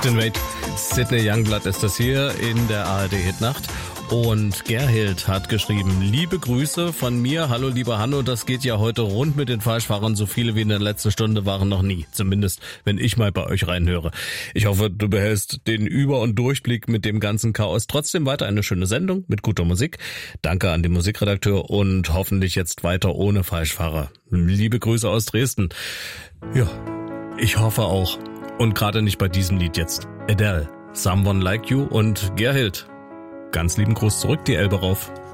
Captain Wade, Sidney Youngblood ist das hier in der ARD-Hitnacht. Und Gerhild hat geschrieben, liebe Grüße von mir, hallo lieber Hanno, das geht ja heute rund mit den Falschfahrern, so viele wie in der letzten Stunde waren noch nie, zumindest wenn ich mal bei euch reinhöre. Ich hoffe, du behältst den Über- und Durchblick mit dem ganzen Chaos. Trotzdem weiter eine schöne Sendung mit guter Musik. Danke an den Musikredakteur und hoffentlich jetzt weiter ohne Falschfahrer. Liebe Grüße aus Dresden. Ja, ich hoffe auch. Und gerade nicht bei diesem Lied jetzt. Adele, Someone Like You und Gerhild. Ganz lieben Gruß zurück, die Elbe rauf.